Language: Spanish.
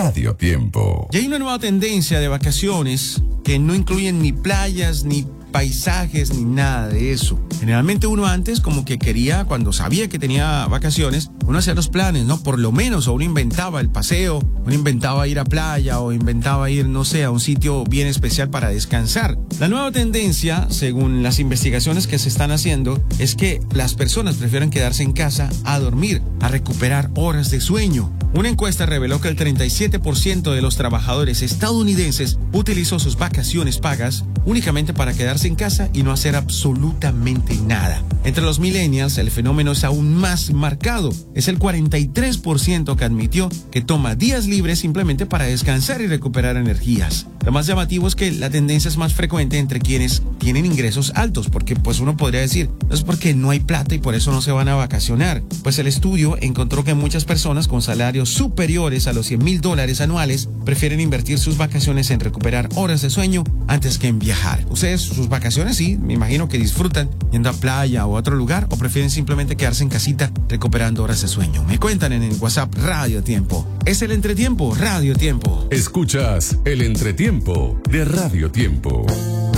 Radio Tiempo. Y hay una nueva tendencia de vacaciones que no incluyen ni playas, ni paisajes, ni nada de eso. Generalmente uno antes como que quería, cuando sabía que tenía vacaciones, uno hacía los planes, ¿no? Por lo menos, o uno inventaba el paseo, uno inventaba ir a playa, o inventaba ir, no sé, a un sitio bien especial para descansar. La nueva tendencia, según las investigaciones que se están haciendo, es que las personas prefieren quedarse en casa a dormir, a recuperar horas de sueño. Una encuesta reveló que el 37% de los trabajadores estadounidenses utilizó sus vacaciones pagas únicamente para quedarse en casa y no hacer absolutamente nada. Entre los millennials, el fenómeno es aún más marcado. Es el 43% que admitió que toma días libres simplemente para descansar y recuperar energías. Lo más llamativo es que la tendencia es más frecuente entre quienes tienen ingresos altos, porque pues uno podría decir, no es porque no hay plata y por eso no se van a vacacionar. Pues el estudio encontró que muchas personas con salarios superiores a los $100,000 anuales prefieren invertir sus vacaciones en recuperar horas de sueño antes que en viajar. Ustedes sus vacaciones sí, me imagino que disfrutan yendo a playa o a otro lugar, o prefieren simplemente quedarse en casita recuperando horas de sueño. Me cuentan en el WhatsApp Radio Tiempo. Es el entretiempo Radio Tiempo. Escuchas el entretiempo de Radio Tiempo.